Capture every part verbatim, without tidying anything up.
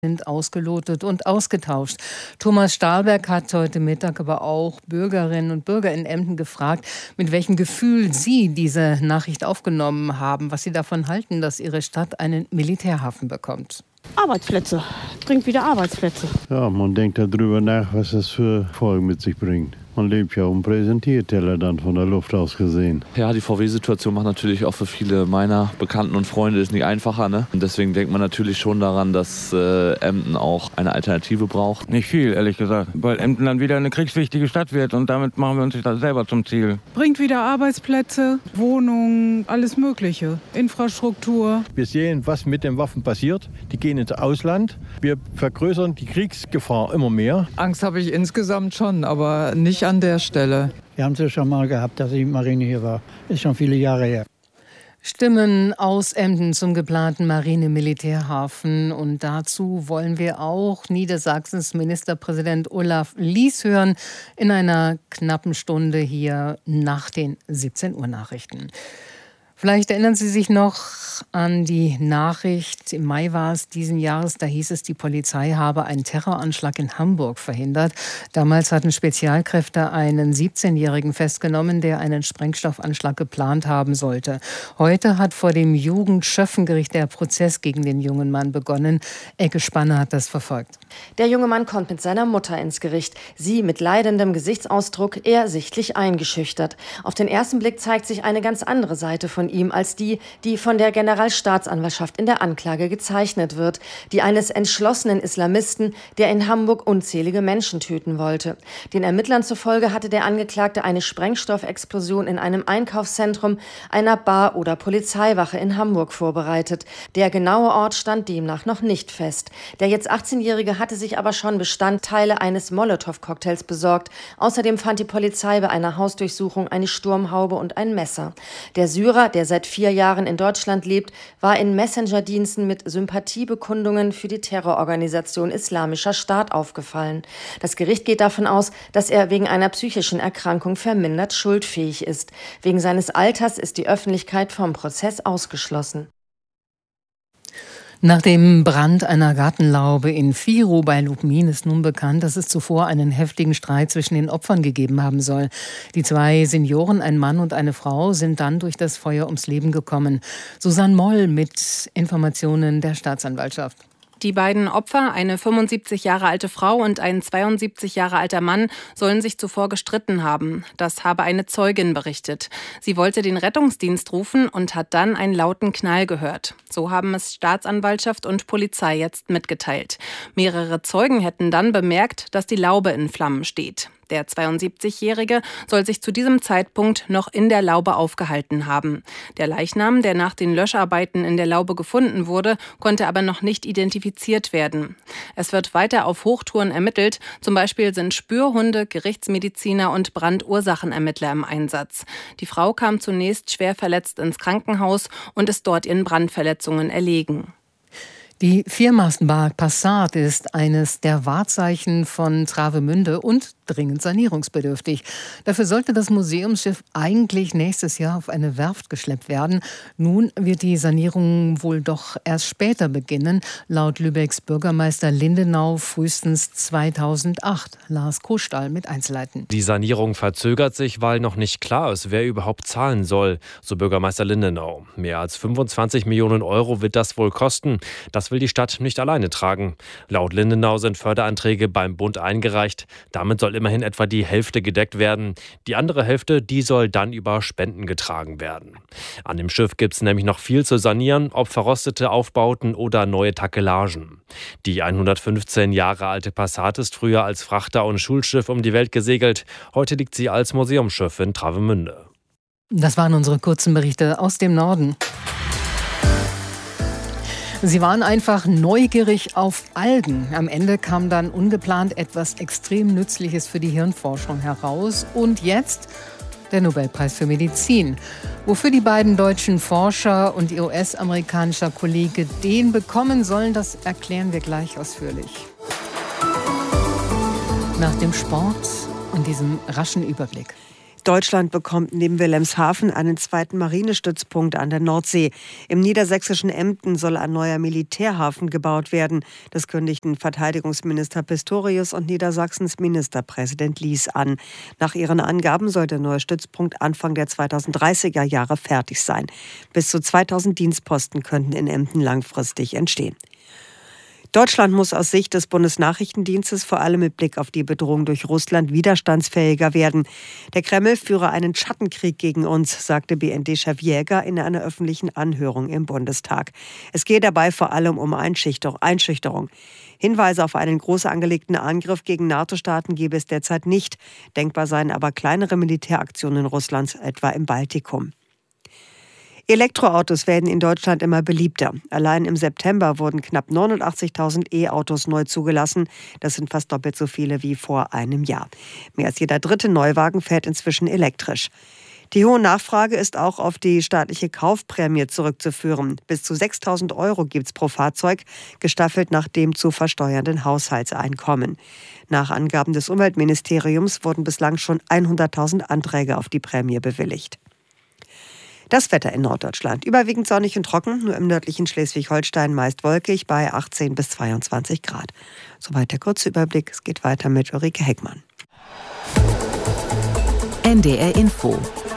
sind ausgelotet und ausgetauscht. Thomas Stahlberg hat heute Mittag aber auch Bürgerinnen und Bürger in Emden gefragt, mit welchem Gefühl sie diese Nachricht aufgenommen haben, was sie davon halten, dass ihre Stadt einen Militärhafen bekommt. Arbeitsplätze, bringt wieder Arbeitsplätze. Ja, man denkt darüber nach, was das für Folgen mit sich bringt. Man lebt ja auf dem Präsentierteller dann von der Luft aus gesehen. Ja, die V W-Situation macht natürlich auch für viele meiner Bekannten und Freunde ist nicht einfacher. Ne? Und deswegen denkt man natürlich schon daran, dass äh, Emden auch eine Alternative braucht. Nicht viel, ehrlich gesagt. Weil Emden dann wieder eine kriegswichtige Stadt wird und damit machen wir uns das selber zum Ziel. Bringt wieder Arbeitsplätze, Wohnungen, alles Mögliche, Infrastruktur. Wir sehen, was mit den Waffen passiert. Die gehen ins Ausland. Wir vergrößern die Kriegsgefahr immer mehr. Angst habe ich insgesamt schon, aber nicht an der Stelle. Wir haben es ja schon mal gehabt, dass die Marine hier war. Ist schon viele Jahre her. Stimmen aus Emden zum geplanten Marine-Militärhafen. Und dazu wollen wir auch Niedersachsens Ministerpräsident Olaf Lies hören in einer knappen Stunde hier nach den siebzehn Uhr Nachrichten. Vielleicht erinnern Sie sich noch an die Nachricht, im Mai war es diesen Jahres, da hieß es, die Polizei habe einen Terroranschlag in Hamburg verhindert. Damals hatten Spezialkräfte einen siebzehnjährigen festgenommen, der einen Sprengstoffanschlag geplant haben sollte. Heute hat vor dem Jugendschöffengericht der Prozess gegen den jungen Mann begonnen. Ecke Spanner hat das verfolgt. Der junge Mann kommt mit seiner Mutter ins Gericht. Sie mit leidendem Gesichtsausdruck, er sichtlich eingeschüchtert. Auf den ersten Blick zeigt sich eine ganz andere Seite von ihm als die, die von der Generalstaatsanwaltschaft in der Anklage gezeichnet wird, die eines entschlossenen Islamisten, der in Hamburg unzählige Menschen töten wollte. Den Ermittlern zufolge hatte der Angeklagte eine Sprengstoffexplosion in einem Einkaufszentrum, einer Bar oder Polizeiwache in Hamburg vorbereitet. Der genaue Ort stand demnach noch nicht fest. Der jetzt achtzehnjährige hatte sich aber schon Bestandteile eines Molotow-Cocktails besorgt. Außerdem fand die Polizei bei einer Hausdurchsuchung eine Sturmhaube und ein Messer. Der Syrer, der seit vier Jahren in Deutschland lebt, war in Messenger-Diensten mit Sympathiebekundungen für die Terrororganisation Islamischer Staat aufgefallen. Das Gericht geht davon aus, dass er wegen einer psychischen Erkrankung vermindert schuldfähig ist. Wegen seines Alters ist die Öffentlichkeit vom Prozess ausgeschlossen. Nach dem Brand einer Gartenlaube in Viru bei Lubmin ist nun bekannt, dass es zuvor einen heftigen Streit zwischen den Opfern gegeben haben soll. Die zwei Senioren, ein Mann und eine Frau, sind dann durch das Feuer ums Leben gekommen. Susanne Moll mit Informationen der Staatsanwaltschaft. Die beiden Opfer, eine fünfundsiebzig Jahre alte Frau und ein zweiundsiebzig Jahre alter Mann, sollen sich zuvor gestritten haben. Das habe eine Zeugin berichtet. Sie wollte den Rettungsdienst rufen und hat dann einen lauten Knall gehört. So haben es Staatsanwaltschaft und Polizei jetzt mitgeteilt. Mehrere Zeugen hätten dann bemerkt, dass die Laube in Flammen steht. Der zweiundsiebzigjährige soll sich zu diesem Zeitpunkt noch in der Laube aufgehalten haben. Der Leichnam, der nach den Löscharbeiten in der Laube gefunden wurde, konnte aber noch nicht identifiziert werden. Es wird weiter auf Hochtouren ermittelt. Zum Beispiel sind Spürhunde, Gerichtsmediziner und Brandursachenermittler im Einsatz. Die Frau kam zunächst schwer verletzt ins Krankenhaus und ist dort in Brandverletzungen erlegen. Die Viermastenbark Passat ist eines der Wahrzeichen von Travemünde und dringend sanierungsbedürftig. Dafür sollte das Museumsschiff eigentlich nächstes Jahr auf eine Werft geschleppt werden. Nun wird die Sanierung wohl doch erst später beginnen, laut Lübecks Bürgermeister Lindenau frühestens zweitausendacht. Lars Kostall mit Einzelheiten. Die Sanierung verzögert sich, weil noch nicht klar ist, wer überhaupt zahlen soll, so Bürgermeister Lindenau. Mehr als fünfundzwanzig Millionen Euro wird das wohl kosten. Das will die Stadt nicht alleine tragen. Laut Lindenau sind Förderanträge beim Bund eingereicht. Damit soll immerhin etwa die Hälfte gedeckt werden. Die andere Hälfte, die soll dann über Spenden getragen werden. An dem Schiff gibt es nämlich noch viel zu sanieren, ob verrostete Aufbauten oder neue Takelagen. Die hundertfünfzehn Jahre alte Passat ist früher als Frachter und Schulschiff um die Welt gesegelt. Heute liegt sie als Museumsschiff in Travemünde. Das waren unsere kurzen Berichte aus dem Norden. Sie waren einfach neugierig auf Algen. Am Ende kam dann ungeplant etwas extrem Nützliches für die Hirnforschung heraus. Und jetzt der Nobelpreis für Medizin. Wofür die beiden deutschen Forscher und ihr U S-amerikanischer Kollege den bekommen sollen, das erklären wir gleich ausführlich. Nach dem Sport und diesem raschen Überblick. Deutschland bekommt neben Wilhelmshaven einen zweiten Marinestützpunkt an der Nordsee. Im niedersächsischen Emden soll ein neuer Militärhafen gebaut werden. Das kündigten Verteidigungsminister Pistorius und Niedersachsens Ministerpräsident Lies an. Nach ihren Angaben soll der neue Stützpunkt Anfang der zweitausenddreißiger Jahre fertig sein. Bis zu zweitausend Dienstposten könnten in Emden langfristig entstehen. Deutschland muss aus Sicht des Bundesnachrichtendienstes vor allem mit Blick auf die Bedrohung durch Russland widerstandsfähiger werden. Der Kreml führe einen Schattenkrieg gegen uns, sagte B N D-Chef Jäger in einer öffentlichen Anhörung im Bundestag. Es gehe dabei vor allem um Einschüchterung. Hinweise auf einen groß angelegten Angriff gegen NATO-Staaten gebe es derzeit nicht. Denkbar seien aber kleinere Militäraktionen Russlands, etwa im Baltikum. Elektroautos werden in Deutschland immer beliebter. Allein im September wurden knapp neunundachtzigtausend E-Autos neu zugelassen. Das sind fast doppelt so viele wie vor einem Jahr. Mehr als jeder dritte Neuwagen fährt inzwischen elektrisch. Die hohe Nachfrage ist auch auf die staatliche Kaufprämie zurückzuführen. Bis zu sechstausend Euro gibt es pro Fahrzeug, gestaffelt nach dem zu versteuernden Haushaltseinkommen. Nach Angaben des Umweltministeriums wurden bislang schon hunderttausend Anträge auf die Prämie bewilligt. Das Wetter in Norddeutschland. Überwiegend sonnig und trocken, nur im nördlichen Schleswig-Holstein meist wolkig bei achtzehn bis zweiundzwanzig Grad. Soweit der kurze Überblick. Es geht weiter mit Ulrike Heckmann. N D R Info.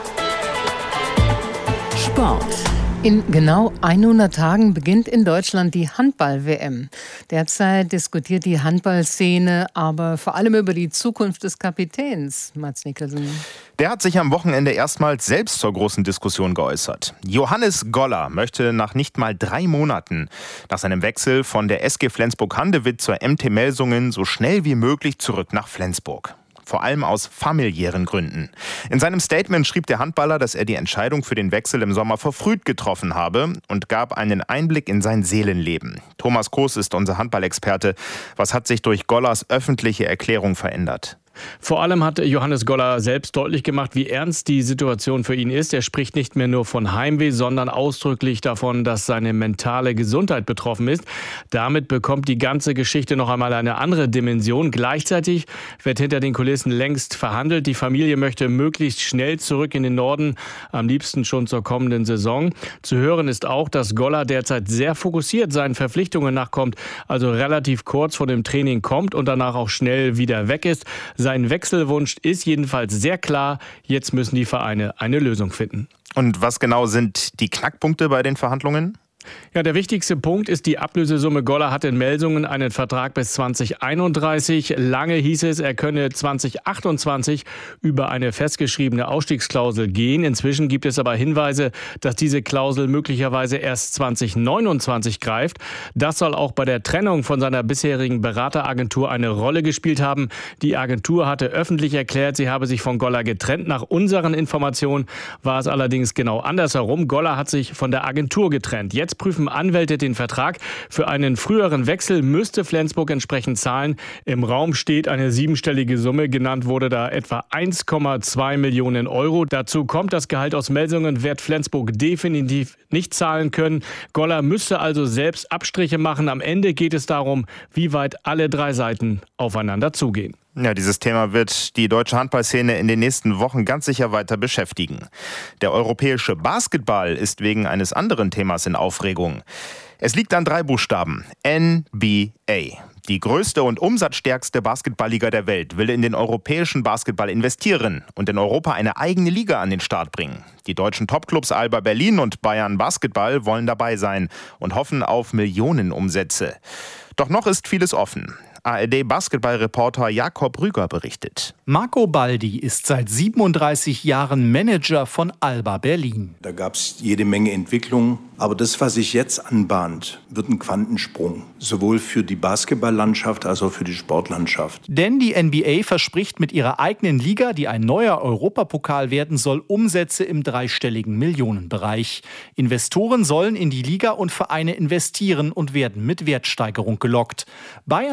Sport. In genau hundert Tagen beginnt in Deutschland die Handball-W M. Derzeit diskutiert die Handballszene aber vor allem über die Zukunft des Kapitäns. Mats Nicholson. Der hat sich am Wochenende erstmals selbst zur großen Diskussion geäußert. Johannes Goller möchte nach nicht mal drei Monaten nach seinem Wechsel von der S G Flensburg-Handewitt zur M T Melsungen so schnell wie möglich zurück nach Flensburg. Vor allem aus familiären Gründen. In seinem Statement schrieb der Handballer, dass er die Entscheidung für den Wechsel im Sommer verfrüht getroffen habe und gab einen Einblick in sein Seelenleben. Thomas Koos ist unser Handballexperte. Was hat sich durch Gollers öffentliche Erklärung verändert? Vor allem hat Johannes Goller selbst deutlich gemacht, wie ernst die Situation für ihn ist. Er spricht nicht mehr nur von Heimweh, sondern ausdrücklich davon, dass seine mentale Gesundheit betroffen ist. Damit bekommt die ganze Geschichte noch einmal eine andere Dimension. Gleichzeitig wird hinter den Kulissen längst verhandelt. Die Familie möchte möglichst schnell zurück in den Norden, am liebsten schon zur kommenden Saison. Zu hören ist auch, dass Goller derzeit sehr fokussiert seinen Verpflichtungen nachkommt, also relativ kurz vor dem Training kommt und danach auch schnell wieder weg ist. Sein Wechselwunsch ist jedenfalls sehr klar. Jetzt müssen die Vereine eine Lösung finden. Und was genau sind die Knackpunkte bei den Verhandlungen? Ja, der wichtigste Punkt ist die Ablösesumme. Goller hat in Melsungen einen Vertrag bis zwanzig einunddreißig. Lange hieß es, er könne zwanzig achtundzwanzig über eine festgeschriebene Ausstiegsklausel gehen. Inzwischen gibt es aber Hinweise, dass diese Klausel möglicherweise erst zwanzig neunundzwanzig greift. Das soll auch bei der Trennung von seiner bisherigen Berateragentur eine Rolle gespielt haben. Die Agentur hatte öffentlich erklärt, sie habe sich von Goller getrennt. Nach unseren Informationen war es allerdings genau andersherum. Goller hat sich von der Agentur getrennt. Jetzt prüfen Anwälte den Vertrag. Für einen früheren Wechsel müsste Flensburg entsprechend zahlen. Im Raum steht eine siebenstellige Summe. Genannt wurde da etwa eins Komma zwei Millionen Euro. Dazu kommt, das Gehalt aus Melsungen wird Flensburg definitiv nicht zahlen können. Goller müsste also selbst Abstriche machen. Am Ende geht es darum, wie weit alle drei Seiten aufeinander zugehen. Ja, dieses Thema wird die deutsche Handballszene in den nächsten Wochen ganz sicher weiter beschäftigen. Der europäische Basketball ist wegen eines anderen Themas in Aufregung. Es liegt an drei Buchstaben. N B A. Die größte und umsatzstärkste Basketballliga der Welt will in den europäischen Basketball investieren und in Europa eine eigene Liga an den Start bringen. Die deutschen Topclubs Alba Berlin und Bayern Basketball wollen dabei sein und hoffen auf Millionenumsätze. Doch noch ist vieles offen. A R D-Basketballreporter Jakob Rüger berichtet. Marco Baldi ist seit siebenunddreißig Jahren Manager von Alba Berlin. Da gab es jede Menge Entwicklungen. Aber das, was sich jetzt anbahnt, wird ein Quantensprung. Sowohl für die Basketballlandschaft als auch für die Sportlandschaft. Denn die N B A verspricht mit ihrer eigenen Liga, die ein neuer Europapokal werden soll, Umsätze im dreistelligen Millionenbereich. Investoren sollen in die Liga und Vereine investieren und werden mit Wertsteigerung gelockt. Bayerns Basketball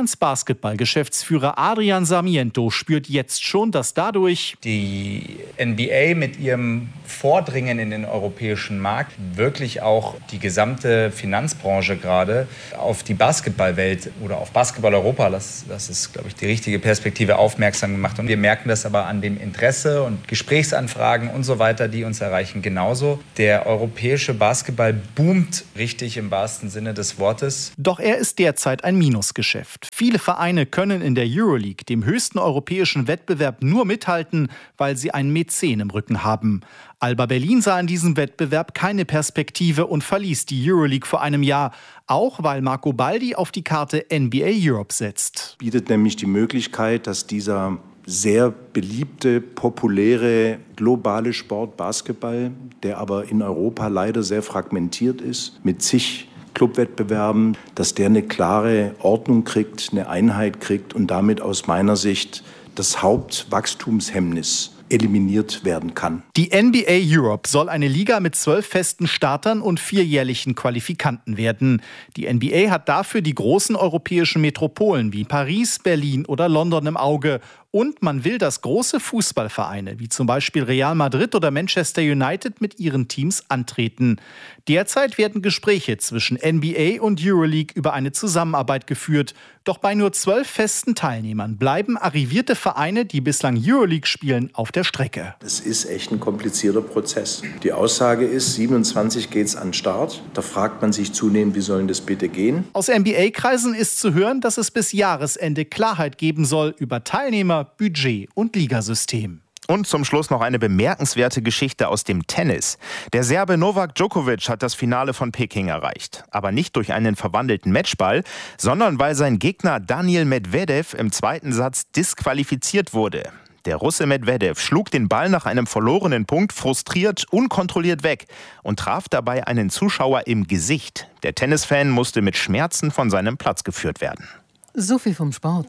Basketball-Geschäftsführer Adrian Sarmiento spürt jetzt schon, dass dadurch die N B A mit ihrem Vordringen in den europäischen Markt wirklich auch die gesamte Finanzbranche gerade auf die Basketballwelt oder auf Basketball-Europa, das, das ist, glaube ich, die richtige Perspektive, aufmerksam gemacht. Und wir merken das aber an dem Interesse und Gesprächsanfragen und so weiter, die uns erreichen, genauso. Der europäische Basketball boomt richtig im wahrsten Sinne des Wortes. Doch er ist derzeit ein Minusgeschäft. Viele Vereine können in der Euroleague, dem höchsten europäischen Wettbewerb, nur mithalten, weil sie einen Mäzen im Rücken haben. Alba Berlin sah in diesem Wettbewerb keine Perspektive und verließ die Euroleague vor einem Jahr, auch weil Marco Baldi auf die Karte N B A Europe setzt. Bietet nämlich die Möglichkeit, dass dieser sehr beliebte, populäre, globale Sport Basketball, der aber in Europa leider sehr fragmentiert ist, mit zig Clubwettbewerben, dass der eine klare Ordnung kriegt, eine Einheit kriegt und damit aus meiner Sicht das Hauptwachstumshemmnis eliminiert werden kann. Die N B A Europe soll eine Liga mit zwölf festen Startern und vier jährlichen Qualifikanten werden. Die N B A hat dafür die großen europäischen Metropolen wie Paris, Berlin oder London im Auge. Und man will, dass große Fußballvereine wie zum Beispiel Real Madrid oder Manchester United mit ihren Teams antreten. Derzeit werden Gespräche zwischen N B A und Euroleague über eine Zusammenarbeit geführt. Doch bei nur zwölf festen Teilnehmern bleiben arrivierte Vereine, die bislang Euroleague spielen, auf der Strecke. Es ist echt ein komplizierter Prozess. Die Aussage ist, siebenundzwanzig geht's an den Start. Da fragt man sich zunehmend, wie soll das bitte gehen? Aus N B A-Kreisen ist zu hören, dass es bis Jahresende Klarheit geben soll über Teilnehmer, Budget und Ligasystem. Und zum Schluss noch eine bemerkenswerte Geschichte aus dem Tennis. Der Serbe Novak Djokovic hat das Finale von Peking erreicht. Aber nicht durch einen verwandelten Matchball, sondern weil sein Gegner Daniil Medvedev im zweiten Satz disqualifiziert wurde. Der Russe Medvedev schlug den Ball nach einem verlorenen Punkt frustriert, unkontrolliert weg und traf dabei einen Zuschauer im Gesicht. Der Tennisfan musste mit Schmerzen von seinem Platz geführt werden. So viel vom Sport.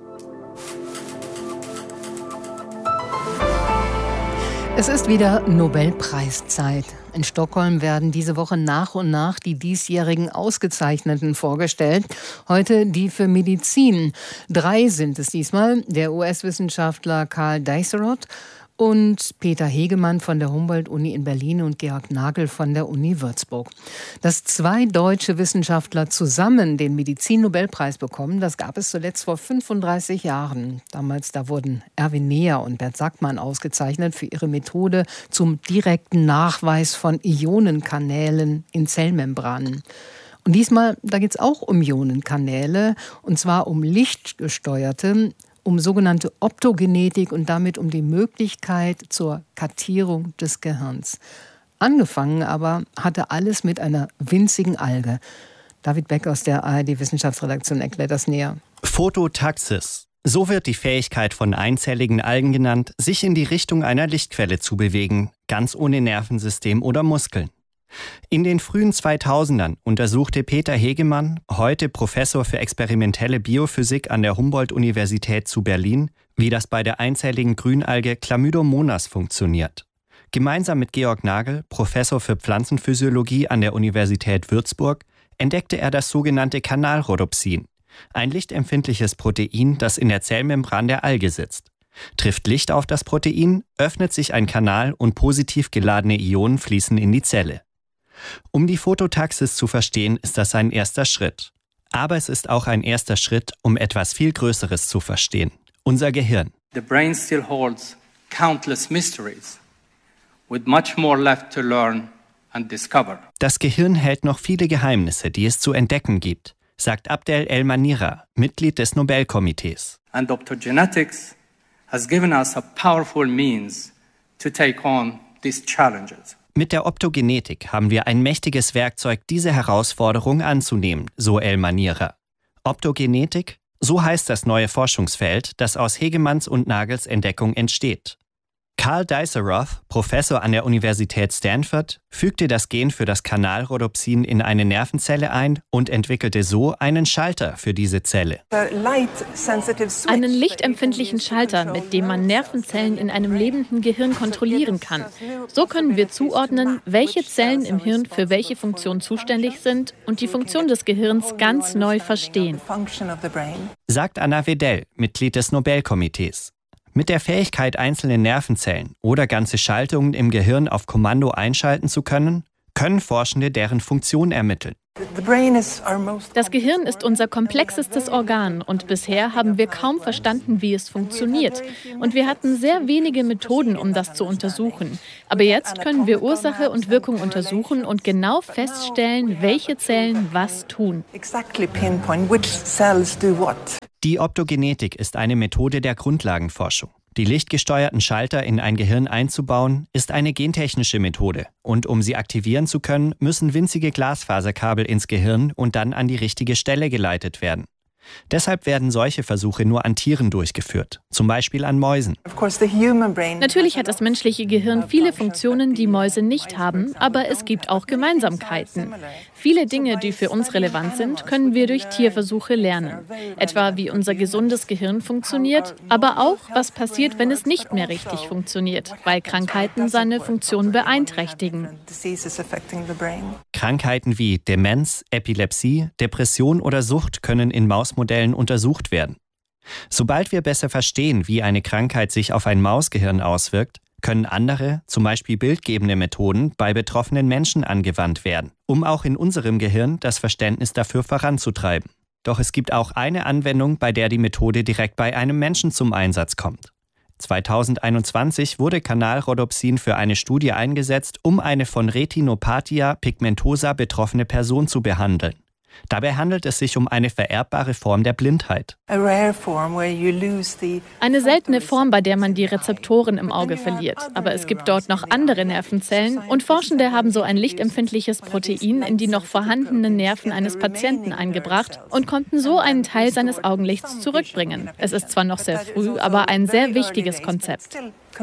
Es ist wieder Nobelpreiszeit. In Stockholm werden diese Woche nach und nach die diesjährigen Ausgezeichneten vorgestellt. Heute die für Medizin. Drei sind es diesmal. Der U S-Wissenschaftler Karl Dijsselrod und Peter Hegemann von der Humboldt-Uni in Berlin und Georg Nagel von der Uni Würzburg. Dass zwei deutsche Wissenschaftler zusammen den Medizin-Nobelpreis bekommen, das gab es zuletzt vor fünfunddreißig Jahren. Damals da wurden Erwin Neher und Bert Sackmann ausgezeichnet für ihre Methode zum direkten Nachweis von Ionenkanälen in Zellmembranen. Und diesmal, da geht es auch um Ionenkanäle, und zwar um lichtgesteuerte, um sogenannte Optogenetik und damit um die Möglichkeit zur Kartierung des Gehirns. Angefangen aber hatte alles mit einer winzigen Alge. David Beck aus der A R D-Wissenschaftsredaktion erklärt das näher. Phototaxis. So wird die Fähigkeit von einzelligen Algen genannt, sich in die Richtung einer Lichtquelle zu bewegen, ganz ohne Nervensystem oder Muskeln. In den frühen zweitausendern untersuchte Peter Hegemann, heute Professor für experimentelle Biophysik an der Humboldt-Universität zu Berlin, wie das bei der einzelligen Grünalge Chlamydomonas funktioniert. Gemeinsam mit Georg Nagel, Professor für Pflanzenphysiologie an der Universität Würzburg, entdeckte er das sogenannte Kanalrhodopsin, ein lichtempfindliches Protein, das in der Zellmembran der Alge sitzt. Trifft Licht auf das Protein, öffnet sich ein Kanal und positiv geladene Ionen fließen in die Zelle. Um die Phototaxis zu verstehen, ist das ein erster Schritt. Aber es ist auch ein erster Schritt, um etwas viel Größeres zu verstehen: unser Gehirn. The brain still holds countless mysteries, with much more left to learn and discover. Das Gehirn hält noch viele Geheimnisse, die es zu entdecken gibt, sagt Abdel El-Manira, Mitglied des Nobelkomitees. And optogenetics has given us a powerful means to take on these challenges. Mit der Optogenetik haben wir ein mächtiges Werkzeug, diese Herausforderung anzunehmen, so El-Manira. Optogenetik, so heißt das neue Forschungsfeld, das aus Hegemanns und Nagels Entdeckung entsteht. Karl Diceroth, Professor an der Universität Stanford, fügte das Gen für das Kanalrhodopsin in eine Nervenzelle ein und entwickelte so einen Schalter für diese Zelle. Einen lichtempfindlichen Schalter, mit dem man Nervenzellen in einem lebenden Gehirn kontrollieren kann. So können wir zuordnen, welche Zellen im Hirn für welche Funktion zuständig sind und die Funktion des Gehirns ganz neu verstehen. Sagt Anna Wedell, Mitglied des Nobelkomitees. Mit der Fähigkeit, einzelne Nervenzellen oder ganze Schaltungen im Gehirn auf Kommando einschalten zu können, können Forschende deren Funktion ermitteln. Das Gehirn ist unser komplexestes Organ und bisher haben wir kaum verstanden, wie es funktioniert. Und wir hatten sehr wenige Methoden, um das zu untersuchen. Aber jetzt können wir Ursache und Wirkung untersuchen und genau feststellen, welche Zellen was tun. Die Optogenetik ist eine Methode der Grundlagenforschung. Die lichtgesteuerten Schalter in ein Gehirn einzubauen, ist eine gentechnische Methode. Und um sie aktivieren zu können, müssen winzige Glasfaserkabel ins Gehirn und dann an die richtige Stelle geleitet werden. Deshalb werden solche Versuche nur an Tieren durchgeführt, zum Beispiel an Mäusen. Natürlich hat das menschliche Gehirn viele Funktionen, die Mäuse nicht haben, aber es gibt auch Gemeinsamkeiten. Viele Dinge, die für uns relevant sind, können wir durch Tierversuche lernen. Etwa wie unser gesundes Gehirn funktioniert, aber auch, was passiert, wenn es nicht mehr richtig funktioniert, weil Krankheiten seine Funktion beeinträchtigen. Krankheiten wie Demenz, Epilepsie, Depression oder Sucht können in Mausmodellen untersucht werden. Sobald wir besser verstehen, wie eine Krankheit sich auf ein Mausgehirn auswirkt, können andere, zum Beispiel bildgebende Methoden, bei betroffenen Menschen angewandt werden, um auch in unserem Gehirn das Verständnis dafür voranzutreiben. Doch es gibt auch eine Anwendung, bei der die Methode direkt bei einem Menschen zum Einsatz kommt. zweitausendeinundzwanzig wurde Kanalrhodopsin für eine Studie eingesetzt, um eine von Retinopathia pigmentosa betroffene Person zu behandeln. Dabei handelt es sich um eine vererbbare Form der Blindheit. Eine seltene Form, bei der man die Rezeptoren im Auge verliert. Aber es gibt dort noch andere Nervenzellen und Forschende haben so ein lichtempfindliches Protein in die noch vorhandenen Nerven eines Patienten eingebracht und konnten so einen Teil seines Augenlichts zurückbringen. Es ist zwar noch sehr früh, aber ein sehr wichtiges Konzept.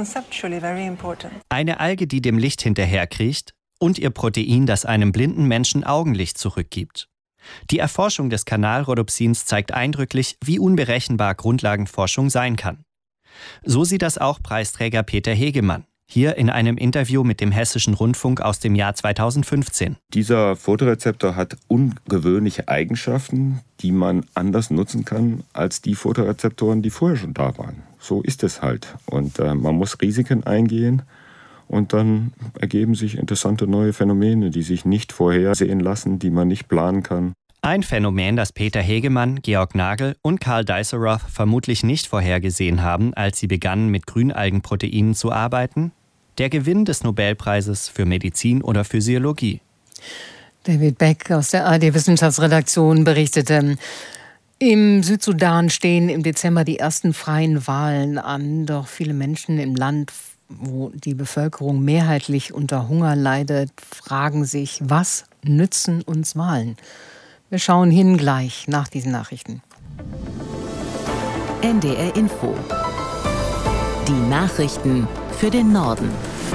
Eine Alge, die dem Licht hinterherkriecht und ihr Protein, das einem blinden Menschen Augenlicht zurückgibt. Die Erforschung des Kanalrhodopsins zeigt eindrücklich, wie unberechenbar Grundlagenforschung sein kann. So sieht das auch Preisträger Peter Hegemann, hier in einem Interview mit dem Hessischen Rundfunk aus dem Jahr zweitausendfünfzehn. Dieser Photorezeptor hat ungewöhnliche Eigenschaften, die man anders nutzen kann als die Photorezeptoren, die vorher schon da waren. So ist es halt. Und äh, man muss Risiken eingehen. Und dann ergeben sich interessante neue Phänomene, die sich nicht vorhersehen lassen, die man nicht planen kann. Ein Phänomen, das Peter Hegemann, Georg Nagel und Karl Diceroth vermutlich nicht vorhergesehen haben, als sie begannen, mit Grünalgenproteinen zu arbeiten: der Gewinn des Nobelpreises für Medizin oder Physiologie. David Beck aus der A R D-Wissenschaftsredaktion berichtete. Im Südsudan stehen im Dezember die ersten freien Wahlen an. Doch viele Menschen im Land, wo die Bevölkerung mehrheitlich unter Hunger leidet, fragen sich, was nützen uns Wahlen? Wir schauen hin gleich nach diesen Nachrichten. N D R Info. Die Nachrichten für den Norden.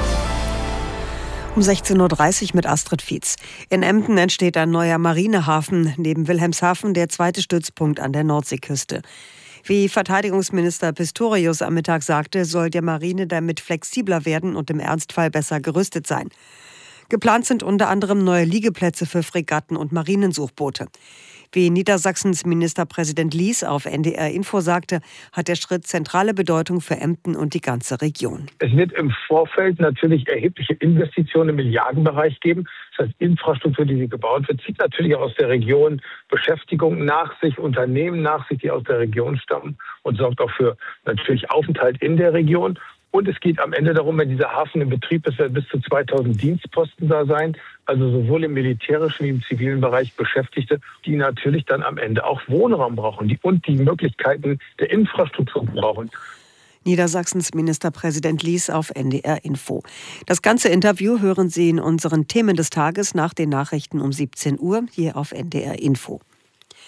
Um sechzehn Uhr dreißig mit Astrid Fietz. In Emden entsteht ein neuer Marinehafen, neben Wilhelmshaven der zweite Stützpunkt an der Nordseeküste. Wie Verteidigungsminister Pistorius am Mittag sagte, soll die Marine damit flexibler werden und im Ernstfall besser gerüstet sein. Geplant sind unter anderem neue Liegeplätze für Fregatten und Marinensuchboote. Wie Niedersachsens Ministerpräsident Lies auf N D R Info sagte, hat der Schritt zentrale Bedeutung für Emden und die ganze Region. Es wird im Vorfeld natürlich erhebliche Investitionen im Milliardenbereich geben. Das heißt, Infrastruktur, die gebaut wird, zieht natürlich aus der Region Beschäftigung nach sich, Unternehmen nach sich, die aus der Region stammen, und sorgt auch für natürlich Aufenthalt in der Region. Und es geht am Ende darum, wenn dieser Hafen in Betrieb ist, werden bis zu zweitausend Dienstposten da sein. Also sowohl im militärischen wie im zivilen Bereich Beschäftigte, die natürlich dann am Ende auch Wohnraum brauchen die, und die Möglichkeiten der Infrastruktur brauchen. Niedersachsens Ministerpräsident Lies auf N D R Info. Das ganze Interview hören Sie in unseren Themen des Tages nach den Nachrichten um siebzehn Uhr hier auf N D R Info.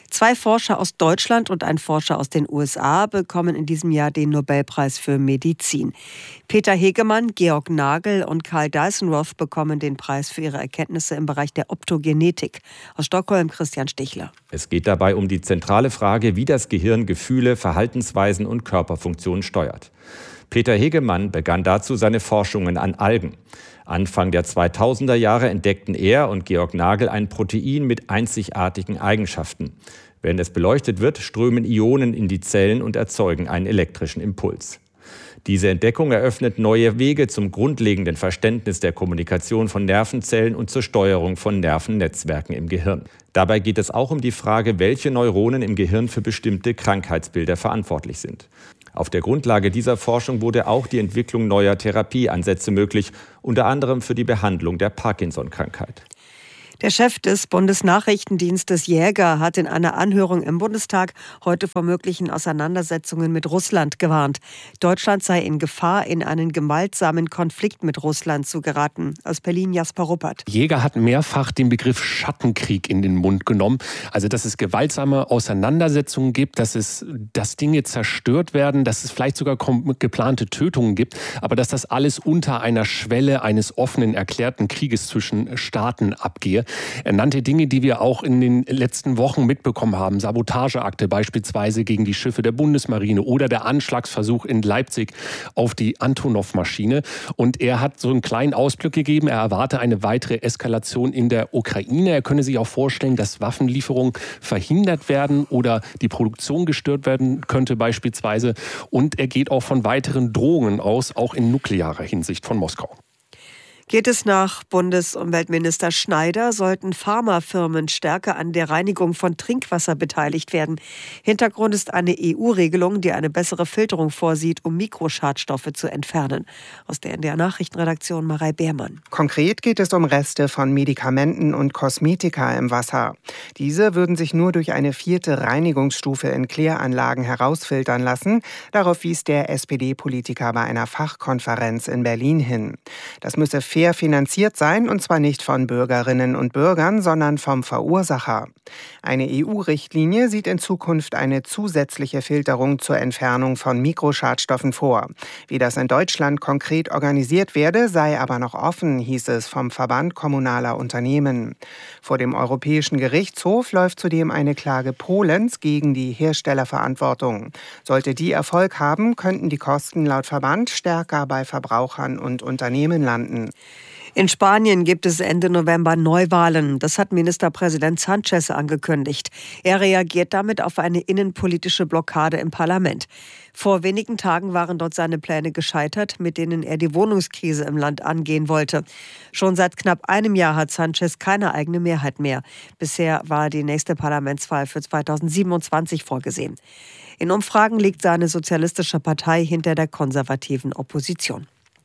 Zwei Forscher aus Deutschland und ein Forscher aus den U S A bekommen in diesem Jahr den Nobelpreis für Medizin. Peter Hegemann, Georg Nagel und Karl Dyson-Roth bekommen den Preis für ihre Erkenntnisse im Bereich der Optogenetik. Aus Stockholm Christian Stichler. Es geht dabei um die zentrale Frage, wie das Gehirn Gefühle, Verhaltensweisen und Körperfunktionen steuert. Peter Hegemann begann dazu seine Forschungen an Algen. Anfang der zweitausender Jahre entdeckten er und Georg Nagel ein Protein mit einzigartigen Eigenschaften. Wenn es beleuchtet wird, strömen Ionen in die Zellen und erzeugen einen elektrischen Impuls. Diese Entdeckung eröffnet neue Wege zum grundlegenden Verständnis der Kommunikation von Nervenzellen und zur Steuerung von Nervennetzwerken im Gehirn. Dabei geht es auch um die Frage, welche Neuronen im Gehirn für bestimmte Krankheitsbilder verantwortlich sind. Auf der Grundlage dieser Forschung wurde auch die Entwicklung neuer Therapieansätze möglich, unter anderem für die Behandlung der Parkinson-Krankheit. Der Chef des Bundesnachrichtendienstes Jäger hat in einer Anhörung im Bundestag heute vor möglichen Auseinandersetzungen mit Russland gewarnt. Deutschland sei in Gefahr, in einen gewaltsamen Konflikt mit Russland zu geraten. Aus Berlin Jasper Ruppert. Jäger hat mehrfach den Begriff Schattenkrieg in den Mund genommen. Also, dass es gewaltsame Auseinandersetzungen gibt, dass es, dass Dinge zerstört werden, dass es vielleicht sogar geplante Tötungen gibt, aber dass das alles unter einer Schwelle eines offenen, erklärten Krieges zwischen Staaten abgehe. Er nannte Dinge, die wir auch in den letzten Wochen mitbekommen haben. Sabotageakte beispielsweise gegen die Schiffe der Bundesmarine oder der Anschlagsversuch in Leipzig auf die Antonov-Maschine. Und er hat so einen kleinen Ausblick gegeben. Er erwarte eine weitere Eskalation in der Ukraine. Er könne sich auch vorstellen, dass Waffenlieferungen verhindert werden oder die Produktion gestört werden könnte beispielsweise. Und er geht auch von weiteren Drohungen aus, auch in nuklearer Hinsicht von Moskau. Geht es nach Bundesumweltminister Schneider, sollten Pharmafirmen stärker an der Reinigung von Trinkwasser beteiligt werden. Hintergrund ist eine E U-Regelung, die eine bessere Filterung vorsieht, um Mikroschadstoffe zu entfernen. Aus der N D R-Nachrichtenredaktion Marei Beermann. Konkret geht es um Reste von Medikamenten und Kosmetika im Wasser. Diese würden sich nur durch eine vierte Reinigungsstufe in Kläranlagen herausfiltern lassen. Darauf wies der S P D-Politiker bei einer Fachkonferenz in Berlin hin. Das müsse fair finanziert sein, und zwar nicht von Bürgerinnen und Bürgern, sondern vom Verursacher. Eine E U-Richtlinie sieht in Zukunft eine zusätzliche Filterung zur Entfernung von Mikroschadstoffen vor. Wie das in Deutschland konkret organisiert werde, sei aber noch offen, hieß es vom Verband kommunaler Unternehmen. Vor dem Europäischen Gerichtshof läuft zudem eine Klage Polens gegen die Herstellerverantwortung. Sollte die Erfolg haben, könnten die Kosten laut Verband stärker bei Verbrauchern und Unternehmen landen. In Spanien gibt es Ende November Neuwahlen. Das hat Ministerpräsident Sánchez angekündigt. Er reagiert damit auf eine innenpolitische Blockade im Parlament. Vor wenigen Tagen waren dort seine Pläne gescheitert, mit denen er die Wohnungskrise im Land angehen wollte. Schon seit knapp einem Jahr hat Sánchez keine eigene Mehrheit mehr. Bisher war die nächste Parlamentswahl für zweitausendsiebenundzwanzig vorgesehen. In Umfragen liegt seine sozialistische Partei hinter der konservativen Opposition.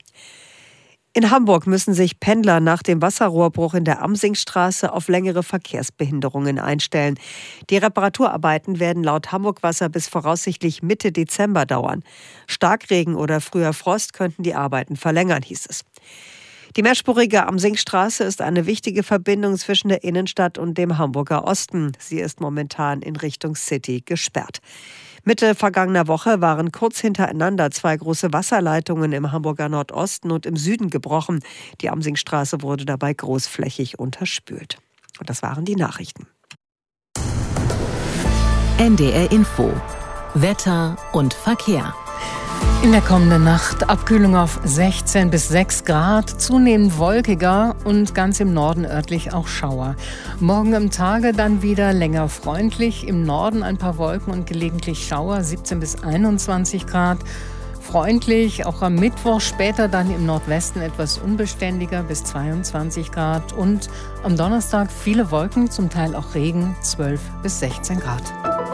In Hamburg müssen sich Pendler nach dem Wasserrohrbruch in der Amsingstraße auf längere Verkehrsbehinderungen einstellen. Die Reparaturarbeiten werden laut Hamburg Wasser bis voraussichtlich Mitte Dezember dauern. Starkregen oder früher Frost könnten die Arbeiten verlängern, hieß es. Die mehrspurige Amsingstraße ist eine wichtige Verbindung zwischen der Innenstadt und dem Hamburger Osten. Sie ist momentan in Richtung City gesperrt. Mitte vergangener Woche waren kurz hintereinander zwei große Wasserleitungen im Hamburger Nordosten und im Süden gebrochen. Die Amsingstraße wurde dabei großflächig unterspült. Und das waren die Nachrichten. N D R Info. Wetter und Verkehr. In der kommenden Nacht Abkühlung auf sechzehn bis sechs Grad, zunehmend wolkiger und ganz im Norden örtlich auch Schauer. Morgen im Tage dann wieder länger freundlich, im Norden ein paar Wolken und gelegentlich Schauer, siebzehn bis einundzwanzig Grad. Freundlich, auch am Mittwoch, später dann im Nordwesten etwas unbeständiger bis zweiundzwanzig Grad und am Donnerstag viele Wolken, zum Teil auch Regen, zwölf bis sechzehn Grad.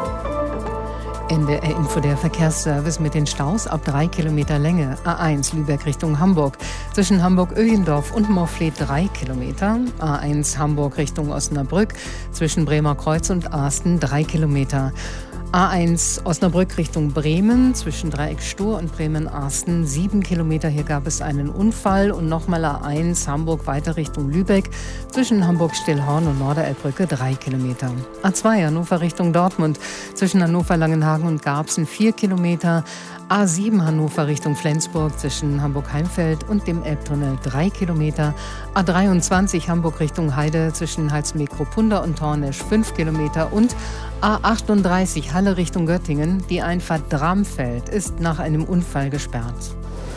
N D R Info, der Verkehrsservice mit den Staus ab drei Kilometer Länge. A eins Lübeck Richtung Hamburg. Zwischen Hamburg-Öhendorf und Mofflet drei Kilometer. A eins Hamburg Richtung Osnabrück. Zwischen Bremer Kreuz und Asten drei Kilometer. A eins Osnabrück Richtung Bremen zwischen Dreieck Stur und Bremen-Arsten sieben Kilometer. Hier gab es einen Unfall. Und nochmal A eins Hamburg weiter Richtung Lübeck zwischen Hamburg-Stillhorn und Norderelbbrücke drei Kilometer. A zwei Hannover Richtung Dortmund zwischen Hannover-Langenhagen und Garbsen vier Kilometer. A sieben Hannover Richtung Flensburg zwischen Hamburg-Heimfeld und dem Elbtunnel drei Kilometer. A dreiundzwanzig Hamburg Richtung Heide zwischen Halsmekropunda und Tornesch fünf Kilometer. Und A achtunddreißig Halle Richtung Göttingen. Die Einfahrt Dramfeld ist nach einem Unfall gesperrt.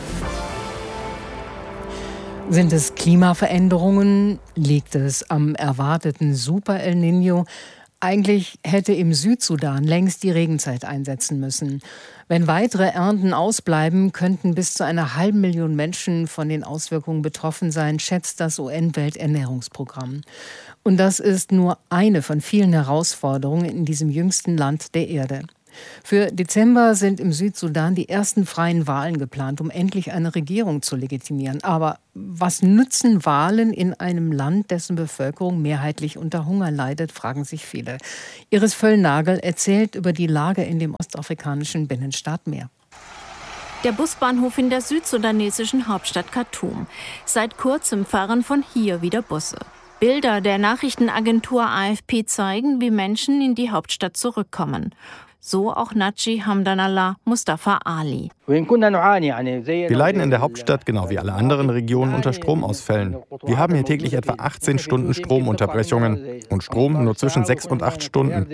Sind es Klimaveränderungen? Liegt es am erwarteten Super El Niño? Eigentlich hätte im Südsudan längst die Regenzeit einsetzen müssen. Wenn weitere Ernten ausbleiben, könnten bis zu einer halben Million Menschen von den Auswirkungen betroffen sein, schätzt das U N-Welternährungsprogramm. Und das ist nur eine von vielen Herausforderungen in diesem jüngsten Land der Erde. Für Dezember sind im Südsudan die ersten freien Wahlen geplant, um endlich eine Regierung zu legitimieren. Aber was nützen Wahlen in einem Land, dessen Bevölkerung mehrheitlich unter Hunger leidet, fragen sich viele. Iris Völlnagel erzählt über die Lage in dem ostafrikanischen Binnenstaat mehr. Der Busbahnhof in der südsudanesischen Hauptstadt Khartoum. Seit kurzem fahren von hier wieder Busse. Bilder der Nachrichtenagentur A F P zeigen, wie Menschen in die Hauptstadt zurückkommen. So auch Naji Hamdanallah Mustafa Ali. Wir leiden in der Hauptstadt genau wie alle anderen Regionen unter Stromausfällen. Wir haben hier täglich etwa achtzehn Stunden Stromunterbrechungen und Strom nur zwischen sechs und acht Stunden.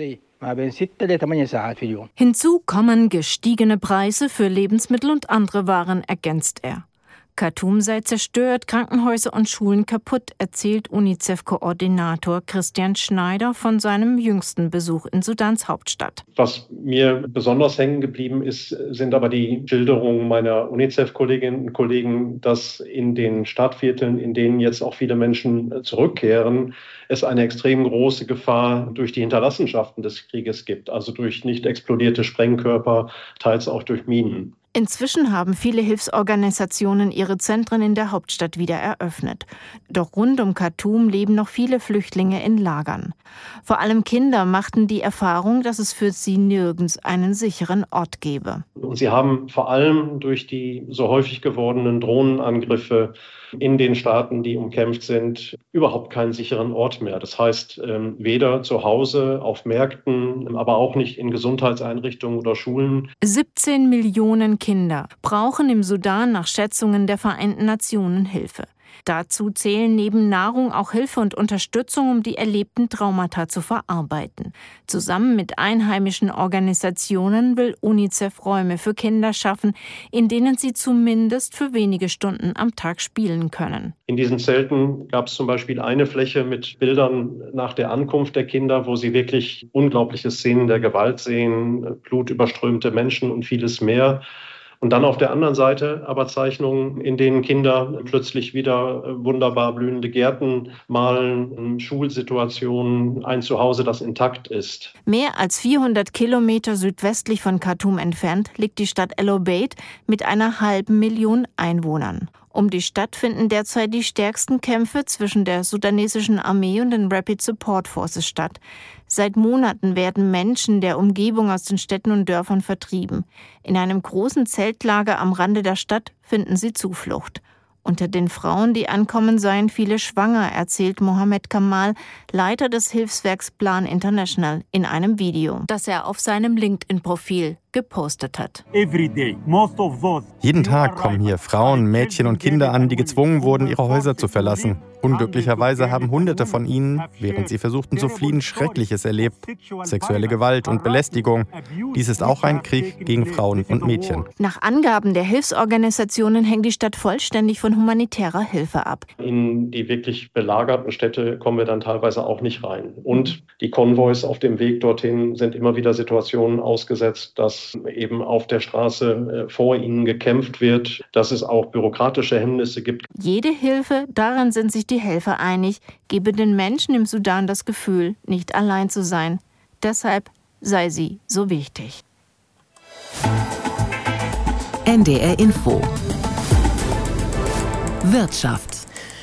Hinzu kommen gestiegene Preise für Lebensmittel und andere Waren, ergänzt er. Khartoum sei zerstört, Krankenhäuser und Schulen kaputt, erzählt UNICEF-Koordinator Christian Schneider von seinem jüngsten Besuch in Sudans Hauptstadt. Was mir besonders hängen geblieben ist, sind aber die Schilderungen meiner UNICEF-Kolleginnen und Kollegen, dass in den Stadtvierteln, in denen jetzt auch viele Menschen zurückkehren, es eine extrem große Gefahr durch die Hinterlassenschaften des Krieges gibt, also durch nicht explodierte Sprengkörper, teils auch durch Minen. Inzwischen haben viele Hilfsorganisationen ihre Zentren in der Hauptstadt wieder eröffnet. Doch rund um Khartoum leben noch viele Flüchtlinge in Lagern. Vor allem Kinder machten die Erfahrung, dass es für sie nirgends einen sicheren Ort gäbe. Und sie haben vor allem durch die so häufig gewordenen Drohnenangriffe in den Staaten, die umkämpft sind, überhaupt keinen sicheren Ort mehr. Das heißt, weder zu Hause, auf Märkten, aber auch nicht in Gesundheitseinrichtungen oder Schulen. siebzehn Millionen Kinder brauchen im Sudan nach Schätzungen der Vereinten Nationen Hilfe. Dazu zählen neben Nahrung auch Hilfe und Unterstützung, um die erlebten Traumata zu verarbeiten. Zusammen mit einheimischen Organisationen will UNICEF Räume für Kinder schaffen, in denen sie zumindest für wenige Stunden am Tag spielen können. In diesen Zelten gab es zum Beispiel eine Fläche mit Bildern nach der Ankunft der Kinder, wo sie wirklich unglaubliche Szenen der Gewalt sehen, blutüberströmte Menschen und vieles mehr. Und dann auf der anderen Seite aber Zeichnungen, in denen Kinder plötzlich wieder wunderbar blühende Gärten malen, Schulsituationen, ein Zuhause, das intakt ist. Mehr als vierhundert Kilometer südwestlich von Khartoum entfernt liegt die Stadt El Obeid mit einer halben Million Einwohnern. Um die Stadt finden derzeit die stärksten Kämpfe zwischen der sudanesischen Armee und den Rapid Support Forces statt. Seit Monaten werden Menschen der Umgebung aus den Städten und Dörfern vertrieben. In einem großen Zeltlager am Rande der Stadt finden sie Zuflucht. Unter den Frauen, die ankommen, seien viele schwanger, erzählt Mohammed Kamal, Leiter des Hilfswerks Plan International, in einem Video, das er auf seinem LinkedIn-Profil gepostet hat. Jeden Tag kommen hier Frauen, Mädchen und Kinder an, die gezwungen wurden, ihre Häuser zu verlassen. Unglücklicherweise haben Hunderte von ihnen, während sie versuchten zu fliehen, Schreckliches erlebt. Sexuelle Gewalt und Belästigung. Dies ist auch ein Krieg gegen Frauen und Mädchen. Nach Angaben der Hilfsorganisationen hängt die Stadt vollständig von humanitärer Hilfe ab. In die wirklich belagerten Städte kommen wir dann teilweise auch nicht rein. Und die Konvois auf dem Weg dorthin sind immer wieder Situationen ausgesetzt, dass eben auf der Straße vor ihnen gekämpft wird, dass es auch bürokratische Hemmnisse gibt. Jede Hilfe, darin sind sich die Helfer einig, gebe den Menschen im Sudan das Gefühl, nicht allein zu sein. Deshalb sei sie so wichtig. N D R Info Wirtschaft.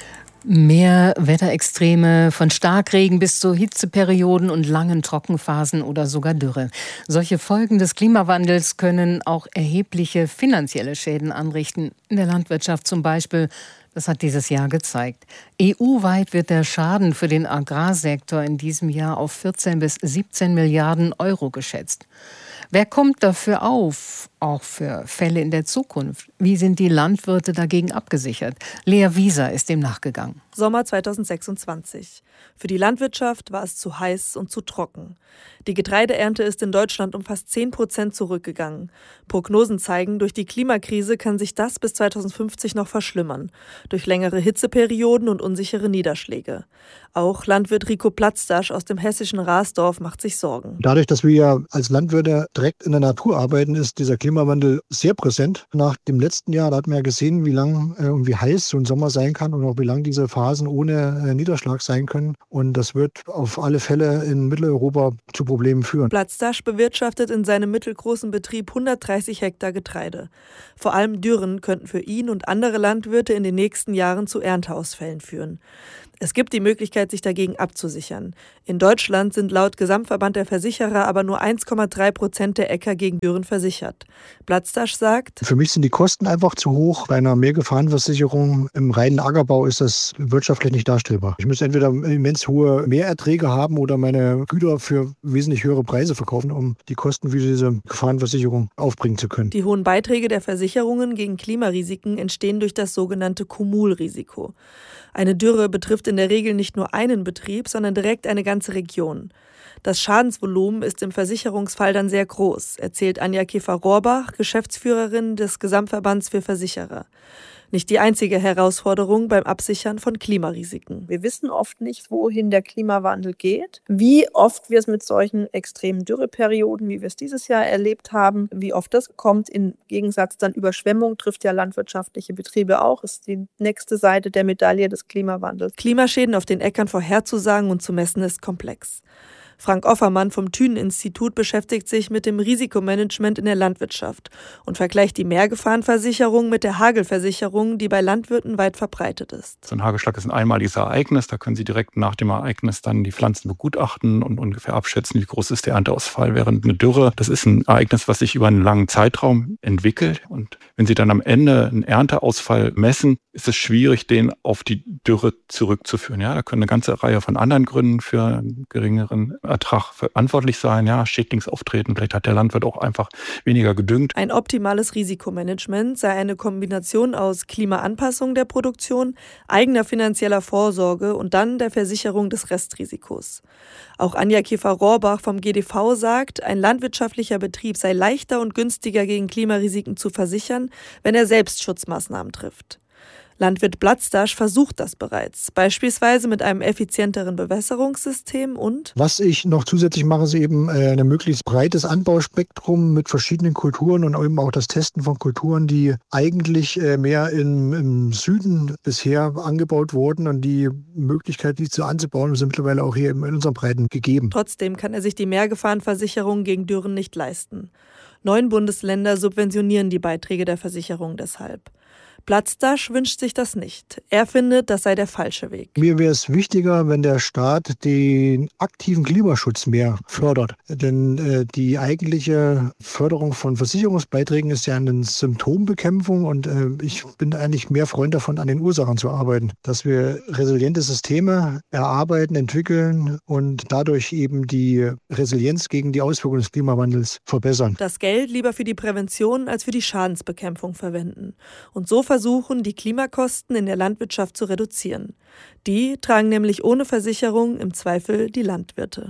Mehr Wetterextreme, von Starkregen bis zu Hitzeperioden und langen Trockenphasen oder sogar Dürre. Solche Folgen des Klimawandels können auch erhebliche finanzielle Schäden anrichten. In der Landwirtschaft zum Beispiel. Das hat dieses Jahr gezeigt. E U-weit wird der Schaden für den Agrarsektor in diesem Jahr auf vierzehn bis siebzehn Milliarden Euro geschätzt. Wer kommt dafür auf, auch für Fälle in der Zukunft? Wie sind die Landwirte dagegen abgesichert? Lea Wieser ist dem nachgegangen. Sommer zweitausendsechsundzwanzig. Für die Landwirtschaft war es zu heiß und zu trocken. Die Getreideernte ist in Deutschland um fast zehn Prozent zurückgegangen. Prognosen zeigen, durch die Klimakrise kann sich das bis zweitausendfünfzig noch verschlimmern. Durch längere Hitzeperioden und unsichere Niederschläge. Auch Landwirt Rico Platzdasch aus dem hessischen Rasdorf macht sich Sorgen. Dadurch, dass wir ja als Landwirte direkt in der Natur arbeiten, ist dieser Klimawandel sehr präsent. Nach dem letzten Jahr, da hat man ja gesehen, wie lang und wie heiß so ein Sommer sein kann und auch wie lang diese Phasen ohne Niederschlag sein können. Und das wird auf alle Fälle in Mitteleuropa zu Problemen führen. Platzdasch bewirtschaftet in seinem mittelgroßen Betrieb hundertdreißig Hektar Getreide. Vor allem Dürren könnten für ihn und andere Landwirte in den nächsten Jahren zu Ernteausfällen führen. Es gibt die Möglichkeit, sich dagegen abzusichern. In Deutschland sind laut Gesamtverband der Versicherer aber nur eins Komma drei Prozent der Äcker gegen Dürren versichert. Platzdasch sagt: Für mich sind die Kosten einfach zu hoch. Bei einer Mehrgefahrenversicherung im reinen Ackerbau ist das wirtschaftlich nicht darstellbar. Ich müsste entweder immens hohe Mehrerträge haben oder meine Güter für wesentlich höhere Preise verkaufen, um die Kosten für diese Gefahrenversicherung aufbringen zu können. Die hohen Beiträge der Versicherungen gegen Klimarisiken entstehen durch das sogenannte Cumulrisiko. Eine Dürre betrifft in der Regel nicht nur einen Betrieb, sondern direkt eine ganze Region. Das Schadensvolumen ist im Versicherungsfall dann sehr groß, erzählt Anja Käfer-Rohrbach, Geschäftsführerin des Gesamtverbands für Versicherer. Nicht die einzige Herausforderung beim Absichern von Klimarisiken. Wir wissen oft nicht, wohin der Klimawandel geht, wie oft wir es mit solchen extremen Dürreperioden, wie wir es dieses Jahr erlebt haben, wie oft das kommt. Im Gegensatz dann Überschwemmung trifft ja landwirtschaftliche Betriebe auch, ist die nächste Seite der Medaille des Klimawandels. Klimaschäden auf den Äckern vorherzusagen und zu messen ist komplex. Frank Offermann vom Thünen-Institut beschäftigt sich mit dem Risikomanagement in der Landwirtschaft und vergleicht die Mehrgefahrenversicherung mit der Hagelversicherung, die bei Landwirten weit verbreitet ist. So ein Hagelschlag ist ein einmaliges Ereignis. Da können Sie direkt nach dem Ereignis dann die Pflanzen begutachten und ungefähr abschätzen, wie groß ist der Ernteausfall. Während eine Dürre, das ist ein Ereignis, was sich über einen langen Zeitraum entwickelt. Und wenn Sie dann am Ende einen Ernteausfall messen, ist es schwierig, den auf die Dürre zurückzuführen. Ja, da können eine ganze Reihe von anderen Gründen für einen geringeren Ertrag verantwortlich sein. Ja, Schädlingsauftreten, vielleicht hat der Landwirt auch einfach weniger gedüngt. Ein optimales Risikomanagement sei eine Kombination aus Klimaanpassung der Produktion, eigener finanzieller Vorsorge und dann der Versicherung des Restrisikos. Auch Anja Käfer-Rohrbach vom G D V sagt, ein landwirtschaftlicher Betrieb sei leichter und günstiger gegen Klimarisiken zu versichern, wenn er selbst Schutzmaßnahmen trifft. Landwirt Platzdasch versucht das bereits, beispielsweise mit einem effizienteren Bewässerungssystem und was ich noch zusätzlich mache, ist eben ein möglichst breites Anbauspektrum mit verschiedenen Kulturen und eben auch das Testen von Kulturen, die eigentlich mehr im, im Süden bisher angebaut wurden und die Möglichkeit, diese anzubauen, ist mittlerweile auch hier in unseren Breiten gegeben. Trotzdem kann er sich die Mehrgefahrenversicherung gegen Dürren nicht leisten. Neun Bundesländer subventionieren die Beiträge der Versicherung deshalb. Platzdasch wünscht sich das nicht. Er findet, das sei der falsche Weg. Mir wäre es wichtiger, wenn der Staat den aktiven Klimaschutz mehr fördert. Denn äh, die eigentliche Förderung von Versicherungsbeiträgen ist ja eine Symptombekämpfung und äh, ich bin eigentlich mehr Freund davon, an den Ursachen zu arbeiten. Dass wir resiliente Systeme erarbeiten, entwickeln und dadurch eben die Resilienz gegen die Auswirkungen des Klimawandels verbessern. Das Geld lieber für die Prävention als für die Schadensbekämpfung verwenden. Und so versuchen, die Klimakosten in der Landwirtschaft zu reduzieren. Die tragen nämlich ohne Versicherung im Zweifel die Landwirte.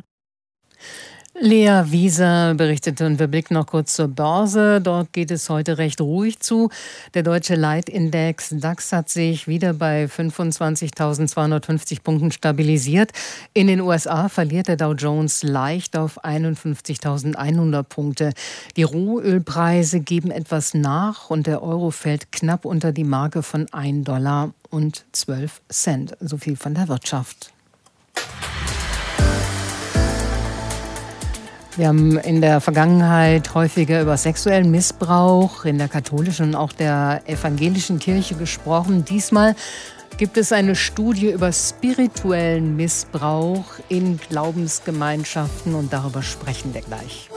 Lea Wieser berichtete und wir blicken noch kurz zur Börse. Dort geht es heute recht ruhig zu. Der deutsche Leitindex DAX hat sich wieder bei fünfundzwanzigtausendzweihundertfünfzig Punkten stabilisiert. In den U S A verliert der Dow Jones leicht auf einundfünfzigtausendeinhundert Punkte. Die Rohölpreise geben etwas nach und der Euro fällt knapp unter die Marke von ein Dollar und zwölf Cent. So viel von der Wirtschaft. Wir haben in der Vergangenheit häufiger über sexuellen Missbrauch in der katholischen und auch der evangelischen Kirche gesprochen. Diesmal gibt es eine Studie über spirituellen Missbrauch in Glaubensgemeinschaften und darüber sprechen wir gleich.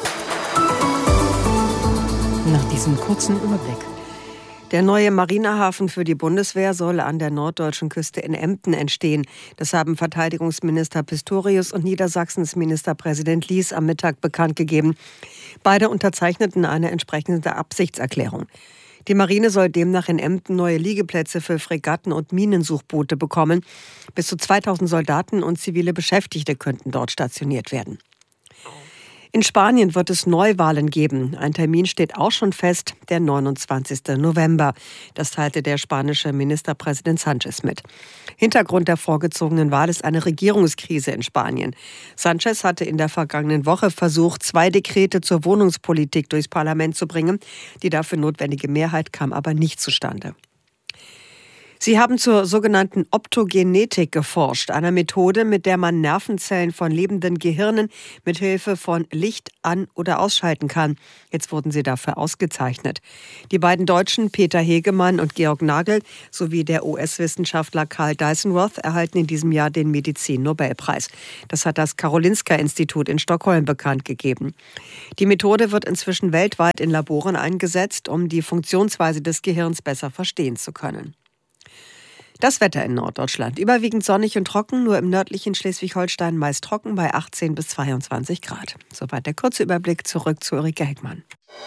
Nach diesem kurzen Überblick. Der neue Marinehafen für die Bundeswehr soll an der norddeutschen Küste in Emden entstehen. Das haben Verteidigungsminister Pistorius und Niedersachsens Ministerpräsident Lies am Mittag bekannt gegeben. Beide unterzeichneten eine entsprechende Absichtserklärung. Die Marine soll demnach in Emden neue Liegeplätze für Fregatten und Minensuchboote bekommen. Bis zu zweitausend Soldaten und zivile Beschäftigte könnten dort stationiert werden. In Spanien wird es Neuwahlen geben. Ein Termin steht auch schon fest, der neunundzwanzigsten November. Das teilte der spanische Ministerpräsident Sánchez mit. Hintergrund der vorgezogenen Wahl ist eine Regierungskrise in Spanien. Sánchez hatte in der vergangenen Woche versucht, zwei Dekrete zur Wohnungspolitik durchs Parlament zu bringen. Die dafür notwendige Mehrheit kam aber nicht zustande. Sie haben zur sogenannten Optogenetik geforscht, einer Methode, mit der man Nervenzellen von lebenden Gehirnen mit Hilfe von Licht an- oder ausschalten kann. Jetzt wurden sie dafür ausgezeichnet. Die beiden Deutschen Peter Hegemann und Georg Nagel sowie der U S-Wissenschaftler Carl Dyson-Roth erhalten in diesem Jahr den Medizin-Nobelpreis. Das hat das Karolinska-Institut in Stockholm bekannt gegeben. Die Methode wird inzwischen weltweit in Laboren eingesetzt, um die Funktionsweise des Gehirns besser verstehen zu können. Das Wetter in Norddeutschland. Überwiegend sonnig und trocken, nur im nördlichen Schleswig-Holstein meist trocken bei achtzehn bis zweiundzwanzig Grad. Soweit der kurze Überblick. Zurück zu Ulrike Heckmann.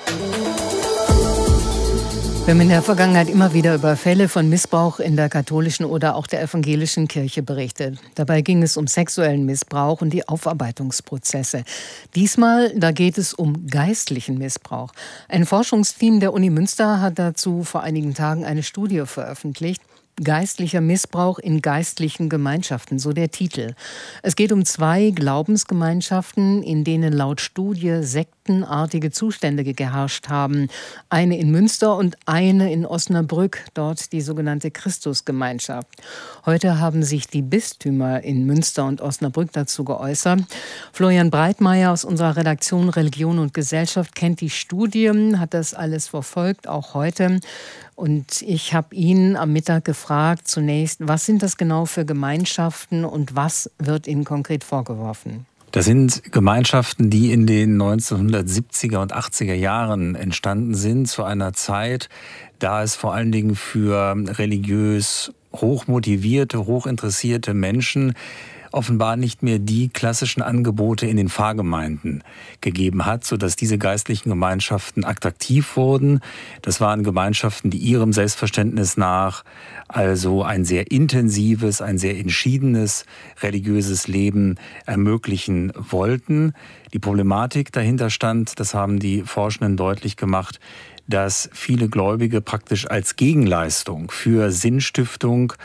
Wir haben in der Vergangenheit immer wieder über Fälle von Missbrauch in der katholischen oder auch der evangelischen Kirche berichtet. Dabei ging es um sexuellen Missbrauch und die Aufarbeitungsprozesse. Diesmal, da geht es um geistlichen Missbrauch. Ein Forschungsteam der Uni Münster hat dazu vor einigen Tagen eine Studie veröffentlicht. Geistlicher Missbrauch in geistlichen Gemeinschaften, so der Titel. Es geht um zwei Glaubensgemeinschaften, in denen laut Studie sektenartige Zustände geherrscht haben. Eine in Münster und eine in Osnabrück, dort die sogenannte Christusgemeinschaft. Heute haben sich die Bistümer in Münster und Osnabrück dazu geäußert. Florian Breitmeier aus unserer Redaktion Religion und Gesellschaft kennt die Studie, hat das alles verfolgt, auch heute. Und ich habe ihn am Mittag gefragt, zunächst, was sind das genau für Gemeinschaften und was wird ihnen konkret vorgeworfen? Das sind Gemeinschaften, die in den neunzehnhundertsiebziger und achtziger Jahren entstanden sind, zu einer Zeit, da es vor allen Dingen für religiös hochmotivierte, hochinteressierte Menschen offenbar nicht mehr die klassischen Angebote in den Pfarrgemeinden gegeben hat, sodass diese geistlichen Gemeinschaften attraktiv wurden. Das waren Gemeinschaften, die ihrem Selbstverständnis nach also ein sehr intensives, ein sehr entschiedenes religiöses Leben ermöglichen wollten. Die Problematik dahinter stand, das haben die Forschenden deutlich gemacht, dass viele Gläubige praktisch als Gegenleistung für Sinnstiftung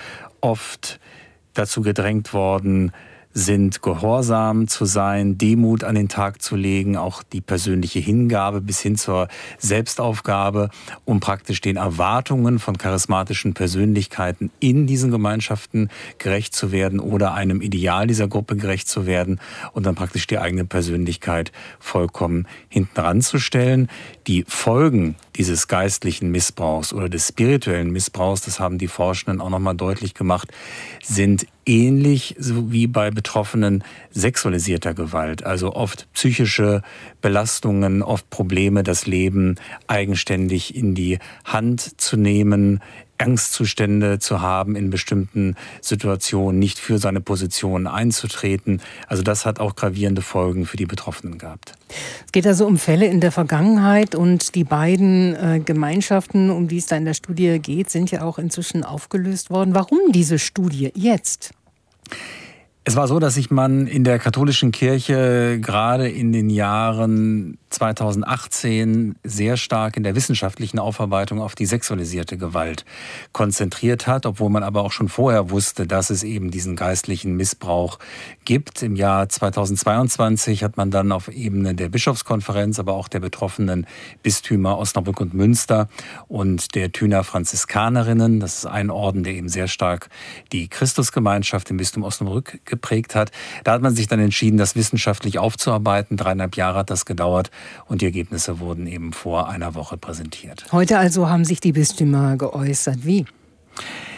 oft dazu gedrängt worden sind, gehorsam zu sein, Demut an den Tag zu legen, auch die persönliche Hingabe bis hin zur Selbstaufgabe, um praktisch den Erwartungen von charismatischen Persönlichkeiten in diesen Gemeinschaften gerecht zu werden oder einem Ideal dieser Gruppe gerecht zu werden und dann praktisch die eigene Persönlichkeit vollkommen hinten ranzustellen. Die Folgen dieses geistlichen Missbrauchs oder des spirituellen Missbrauchs, das haben die Forschenden auch nochmal deutlich gemacht, sind ähnlich so wie bei Betroffenen sexualisierter Gewalt. Also oft psychische Belastungen, oft Probleme, das Leben eigenständig in die Hand zu nehmen, Angstzustände zu haben, in bestimmten Situationen nicht für seine Position einzutreten. Also das hat auch gravierende Folgen für die Betroffenen gehabt. Es geht also um Fälle in der Vergangenheit und die beiden äh, Gemeinschaften, um die es da in der Studie geht, sind ja auch inzwischen aufgelöst worden. Warum diese Studie jetzt? Es war so, dass sich man in der katholischen Kirche gerade in den Jahren zweitausendachtzehn sehr stark in der wissenschaftlichen Aufarbeitung auf die sexualisierte Gewalt konzentriert hat, obwohl man aber auch schon vorher wusste, dass es eben diesen geistlichen Missbrauch gibt. Im Jahr zweitausendzweiundzwanzig hat man dann auf Ebene der Bischofskonferenz, aber auch der betroffenen Bistümer Osnabrück und Münster und der Thüner Franziskanerinnen, das ist ein Orden, der eben sehr stark die Christusgemeinschaft im Bistum Osnabrück geprägt hat. Da hat man sich dann entschieden, das wissenschaftlich aufzuarbeiten. Dreieinhalb Jahre hat das gedauert und die Ergebnisse wurden eben vor einer Woche präsentiert. Heute also haben sich die Bistümer geäußert. Wie?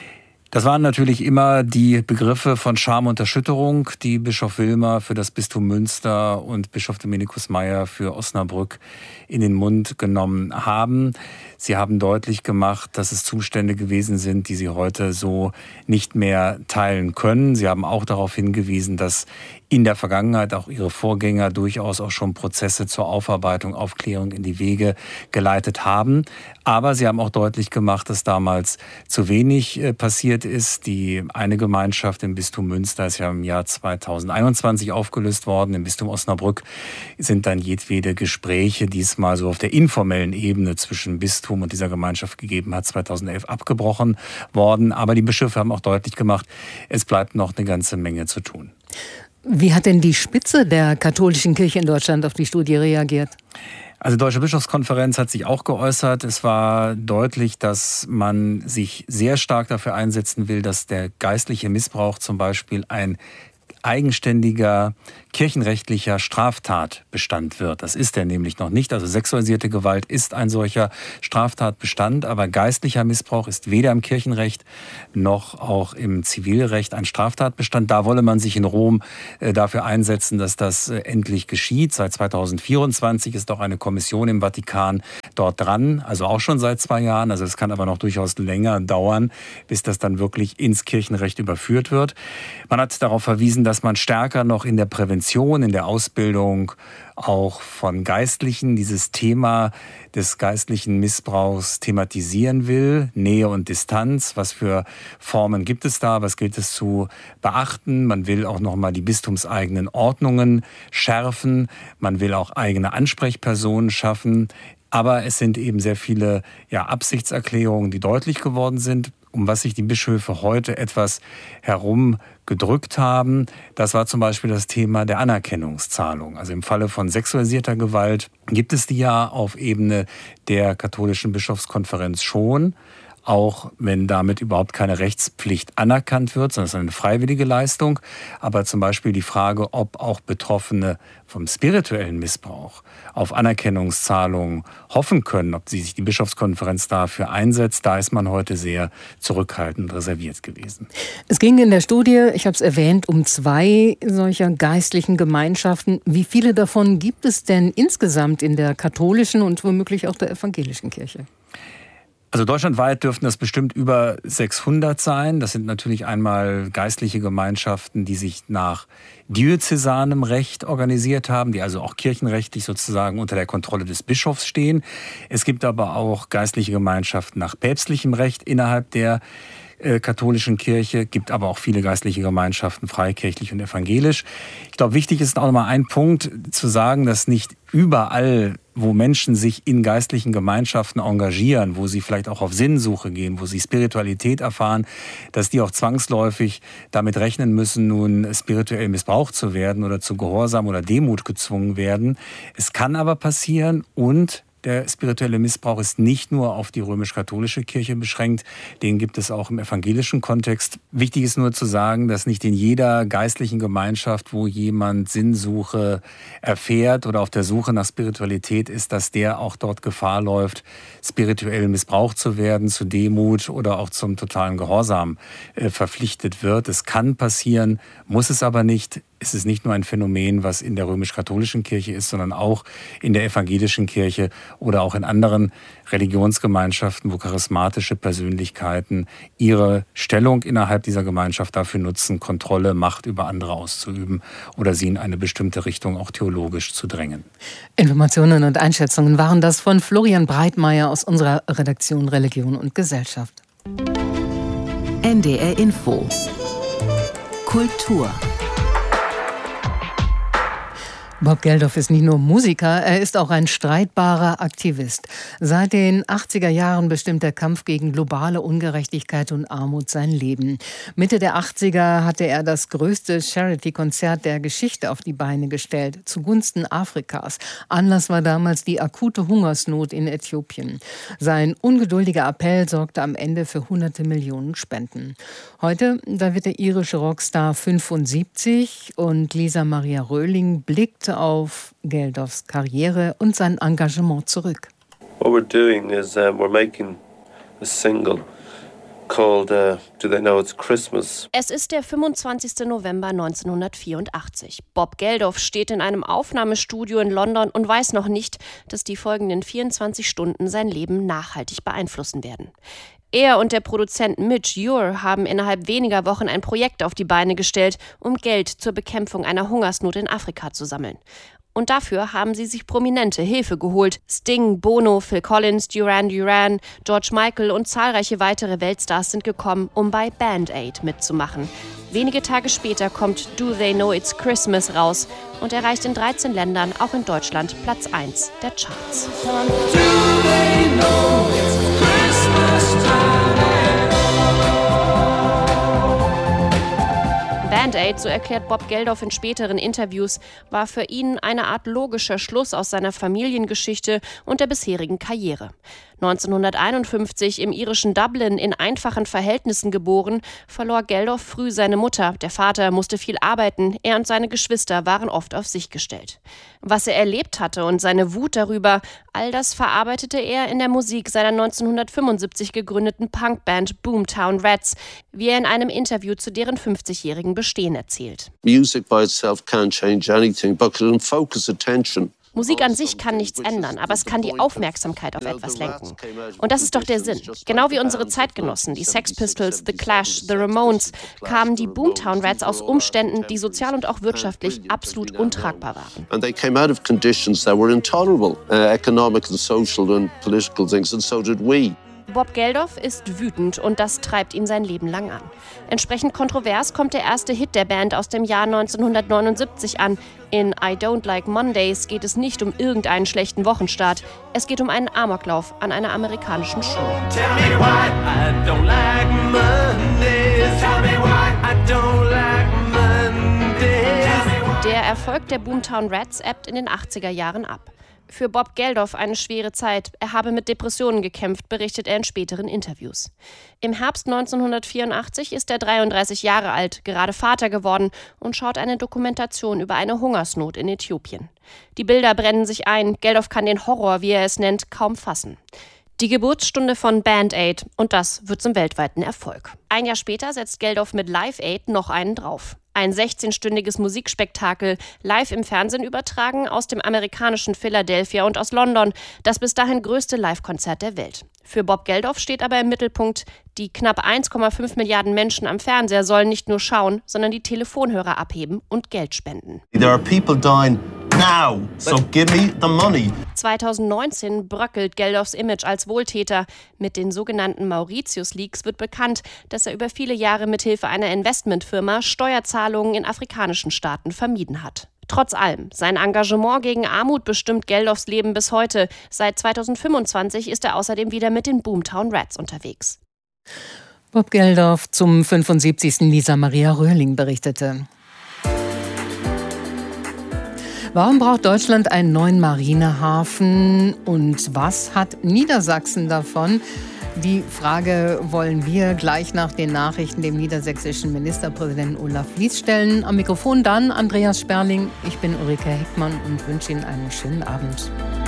Das waren natürlich immer die Begriffe von Scham und Erschütterung, die Bischof Wilmer für das Bistum Münster und Bischof Dominikus Meyer für Osnabrück in den Mund genommen haben. Sie haben deutlich gemacht, dass es Zustände gewesen sind, die sie heute so nicht mehr teilen können. Sie haben auch darauf hingewiesen, dass in der Vergangenheit auch ihre Vorgänger durchaus auch schon Prozesse zur Aufarbeitung, Aufklärung in die Wege geleitet haben. Aber sie haben auch deutlich gemacht, dass damals zu wenig passiert ist. Die eine Gemeinschaft im Bistum Münster ist ja im Jahr zweitausendeinundzwanzig aufgelöst worden. Im Bistum Osnabrück sind dann jedwede Gespräche, die es mal so auf der informellen Ebene zwischen Bistum und dieser Gemeinschaft gegeben hat, zweitausendelf abgebrochen worden. Aber die Bischöfe haben auch deutlich gemacht, es bleibt noch eine ganze Menge zu tun. Wie hat denn die Spitze der katholischen Kirche in Deutschland auf die Studie reagiert? Also die Deutsche Bischofskonferenz hat sich auch geäußert. Es war deutlich, dass man sich sehr stark dafür einsetzen will, dass der geistliche Missbrauch zum Beispiel ein eigenständiger kirchenrechtlicher Straftatbestand wird. Das ist er nämlich noch nicht. Also sexualisierte Gewalt ist ein solcher Straftatbestand, aber geistlicher Missbrauch ist weder im Kirchenrecht noch auch im Zivilrecht ein Straftatbestand. Da wolle man sich in Rom äh, dafür einsetzen, dass das äh, endlich geschieht. Seit zweitausendvierundzwanzig ist auch eine Kommission im Vatikan dort dran, also auch schon seit zwei Jahren. Also es kann aber noch durchaus länger dauern, bis das dann wirklich ins Kirchenrecht überführt wird. Man hat darauf verwiesen, dass man stärker noch in der Prävention, in der Ausbildung auch von Geistlichen dieses Thema des geistlichen Missbrauchs thematisieren will. Nähe und Distanz, was für Formen gibt es da, was gilt es zu beachten. Man will auch nochmal die bistumseigenen Ordnungen schärfen. Man will auch eigene Ansprechpersonen schaffen. Aber es sind eben sehr viele ja, Absichtserklärungen, die deutlich geworden sind. Um was sich die Bischöfe heute etwas herumgedrückt haben, das war zum Beispiel das Thema der Anerkennungszahlung. Also im Falle von sexualisierter Gewalt gibt es die ja auf Ebene der katholischen Bischofskonferenz schon, auch wenn damit überhaupt keine Rechtspflicht anerkannt wird, sondern es ist eine freiwillige Leistung. Aber zum Beispiel die Frage, ob auch Betroffene vom spirituellen Missbrauch auf Anerkennungszahlungen hoffen können, ob sie sich die Bischofskonferenz dafür einsetzt, da ist man heute sehr zurückhaltend reserviert gewesen. Es ging in der Studie, ich habe es erwähnt, um zwei solcher geistlichen Gemeinschaften. Wie viele davon gibt es denn insgesamt in der katholischen und womöglich auch der evangelischen Kirche? Also deutschlandweit dürften das bestimmt über sechshundert sein. Das sind natürlich einmal geistliche Gemeinschaften, die sich nach diözesanem Recht organisiert haben, die also auch kirchenrechtlich sozusagen unter der Kontrolle des Bischofs stehen. Es gibt aber auch geistliche Gemeinschaften nach päpstlichem Recht innerhalb der äh, katholischen Kirche, gibt aber auch viele geistliche Gemeinschaften, freikirchlich und evangelisch. Ich glaube, wichtig ist auch noch mal ein Punkt zu sagen, dass nicht überall, wo Menschen sich in geistlichen Gemeinschaften engagieren, wo sie vielleicht auch auf Sinnsuche gehen, wo sie Spiritualität erfahren, dass die auch zwangsläufig damit rechnen müssen, nun spirituell missbraucht zu werden oder zu Gehorsam oder Demut gezwungen werden. Es kann aber passieren und der spirituelle Missbrauch ist nicht nur auf die römisch-katholische Kirche beschränkt, den gibt es auch im evangelischen Kontext. Wichtig ist nur zu sagen, dass nicht in jeder geistlichen Gemeinschaft, wo jemand Sinnsuche erfährt oder auf der Suche nach Spiritualität ist, dass der auch dort Gefahr läuft, spirituell missbraucht zu werden, zu Demut oder auch zum totalen Gehorsam äh, verpflichtet wird. Es kann passieren, muss es aber nicht. Es ist nicht nur ein Phänomen, was in der römisch-katholischen Kirche ist, sondern auch in der evangelischen Kirche oder auch in anderen Religionsgemeinschaften, wo charismatische Persönlichkeiten ihre Stellung innerhalb dieser Gemeinschaft dafür nutzen, Kontrolle, Macht über andere auszuüben oder sie in eine bestimmte Richtung auch theologisch zu drängen. Informationen und Einschätzungen waren das von Florian Breitmeier aus unserer Redaktion Religion und Gesellschaft. N D R Info Kultur. Bob Geldof ist nicht nur Musiker, er ist auch ein streitbarer Aktivist. Seit den achtziger Jahren bestimmt der Kampf gegen globale Ungerechtigkeit und Armut sein Leben. Mitte der achtziger hatte er das größte Charity-Konzert der Geschichte auf die Beine gestellt, zugunsten Afrikas. Anlass war damals die akute Hungersnot in Äthiopien. Sein ungeduldiger Appell sorgte am Ende für hunderte Millionen Spenden. Heute, da wird der irische Rockstar fünfundsiebzig und Lisa Maria Röhling blickt auf Geldofs Karriere und sein Engagement zurück. What we're doing is uh, we're making a single called uh, Do They Know It's Christmas? Es ist der fünfundzwanzigster November neunzehnhundertvierundachtzig. Bob Geldof steht in einem Aufnahmestudio in London und weiß noch nicht, dass die folgenden vierundzwanzig Stunden sein Leben nachhaltig beeinflussen werden. Er und der Produzent Midge Ure haben innerhalb weniger Wochen ein Projekt auf die Beine gestellt, um Geld zur Bekämpfung einer Hungersnot in Afrika zu sammeln. Und dafür haben sie sich prominente Hilfe geholt. Sting, Bono, Phil Collins, Duran Duran, George Michael und zahlreiche weitere Weltstars sind gekommen, um bei Band Aid mitzumachen. Wenige Tage später kommt Do They Know It's Christmas raus und erreicht in dreizehn Ländern, auch in Deutschland, Platz eins der Charts. Do they know it's Christmas time? Band Aid, so erklärt Bob Geldof in späteren Interviews, war für ihn eine Art logischer Schluss aus seiner Familiengeschichte und der bisherigen Karriere. neunzehnhunderteinundfünfzig im irischen Dublin in einfachen Verhältnissen geboren, verlor Geldof früh seine Mutter. Der Vater musste viel arbeiten, er und seine Geschwister waren oft auf sich gestellt. Was er erlebt hatte und seine Wut darüber, all das verarbeitete er in der Musik seiner neunzehnhundertfünfundsiebzig gegründeten Punkband Boomtown Rats, wie er in einem Interview zu deren fünfzigjährigen Bestehen erzählt. Music by itself can't change anything, but can focus attention. Musik an sich kann nichts ändern, aber es kann die Aufmerksamkeit auf etwas lenken. Und das ist doch der Sinn. Genau wie unsere Zeitgenossen, die Sex Pistols, The Clash, The Ramones, kamen die Boomtown Rats aus Umständen, die sozial und auch wirtschaftlich absolut untragbar waren. And they came out of conditions that were intolerable, uh, economic and social and political things, and so did we. Bob Geldof ist wütend und das treibt ihn sein Leben lang an. Entsprechend kontrovers kommt der erste Hit der Band aus dem Jahr neunzehnhundertneunundsiebzig an. In I Don't Like Mondays geht es nicht um irgendeinen schlechten Wochenstart. Es geht um einen Amoklauf an einer amerikanischen Schule. Tell me why I don't like Mondays. Tell me why I don't like Mondays. Der Erfolg der Boomtown Rats ebbt in den achtziger Jahren ab. Für Bob Geldof eine schwere Zeit. Er habe mit Depressionen gekämpft, berichtet er in späteren Interviews. Im Herbst neunzehnhundertvierundachtzig ist er dreiunddreißig Jahre alt, gerade Vater geworden und schaut eine Dokumentation über eine Hungersnot in Äthiopien. Die Bilder brennen sich ein. Geldof kann den Horror, wie er es nennt, kaum fassen. Die Geburtsstunde von Band Aid und das wird zum weltweiten Erfolg. Ein Jahr später setzt Geldof mit Live Aid noch einen drauf. Ein sechzehnstündiges Musikspektakel, live im Fernsehen übertragen aus dem amerikanischen Philadelphia und aus London, das bis dahin größte Live-Konzert der Welt. Für Bob Geldof steht aber im Mittelpunkt, die knapp eins Komma fünf Milliarden Menschen am Fernseher sollen nicht nur schauen, sondern die Telefonhörer abheben und Geld spenden. There are people dying now, so give me the money. zweitausendneunzehn bröckelt Geldofs Image als Wohltäter. Mit den sogenannten Mauritius-Leaks wird bekannt, dass er über viele Jahre mithilfe einer Investmentfirma Steuerzahlungen in afrikanischen Staaten vermieden hat. Trotz allem, sein Engagement gegen Armut bestimmt Geldofs Leben bis heute. Seit zweitausendfünfundzwanzig ist er außerdem wieder mit den Boomtown Rats unterwegs. Bob Geldof zum fünfundsiebzigsten Lisa Maria Röhrling berichtete. Warum braucht Deutschland einen neuen Marinehafen und was hat Niedersachsen davon? Die Frage wollen wir gleich nach den Nachrichten dem niedersächsischen Ministerpräsidenten Olaf Lies stellen. Am Mikrofon dann Andreas Sperling. Ich bin Ulrike Heckmann und wünsche Ihnen einen schönen Abend.